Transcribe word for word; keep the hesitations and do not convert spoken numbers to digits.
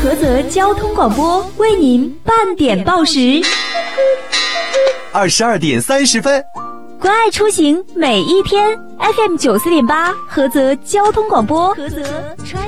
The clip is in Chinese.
菏泽交通广播为您半点报时。 二十二点三十分， 关爱出行每一天 ，F M 九四点八，菏泽交通广播，菏泽川。